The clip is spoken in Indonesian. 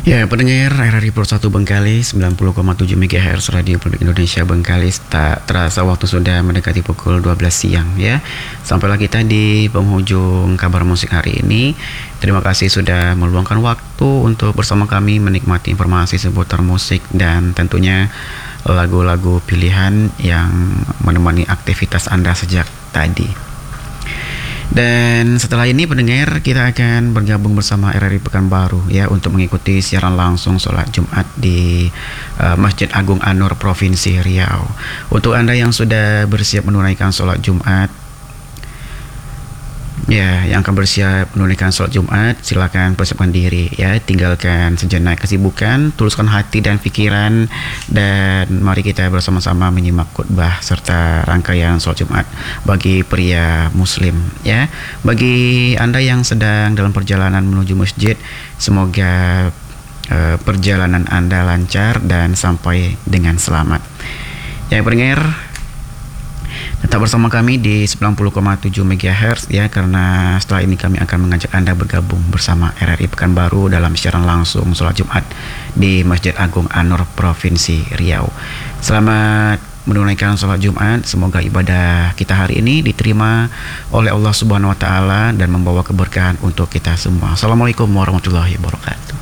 Ya, pendengar RRI Pro 1 Bengkalis 90,7 MHz Radio Publik Indonesia Bengkalis. Tak terasa waktu sudah mendekati pukul 12 siang ya. Sampailah kita di penghujung kabar musik hari ini. Terima kasih sudah meluangkan waktu untuk bersama kami menikmati informasi seputar musik dan tentunya lagu-lagu pilihan yang menemani aktivitas Anda sejak tadi. Dan setelah ini pendengar, kita akan bergabung bersama RRI Pekanbaru ya untuk mengikuti siaran langsung sholat Jumat di Masjid Agung An-Nur Provinsi Riau. Untuk Anda yang sudah bersiap menunaikan sholat Jumat, ya, yang akan bersiap menunaikan sholat Jumat, silakan persiapkan diri ya, tinggalkan sejenak kesibukan, tuluskan hati dan pikiran, dan mari kita bersama-sama menyimak khutbah serta rangkaian sholat Jumat bagi pria muslim ya. Bagi Anda yang sedang dalam perjalanan menuju masjid, semoga perjalanan Anda lancar dan sampai dengan selamat. Ya pendengar, tetap bersama kami di 90,7 MHz ya, karena setelah ini kami akan mengajak Anda bergabung bersama RRI Pekanbaru dalam siaran langsung sholat Jumat di Masjid Agung An-Nur Provinsi Riau. Selamat menunaikan sholat Jumat, semoga ibadah kita hari ini diterima oleh Allah Subhanahu wa Ta'ala dan membawa keberkahan untuk kita semua. Assalamualaikum warahmatullahi wabarakatuh.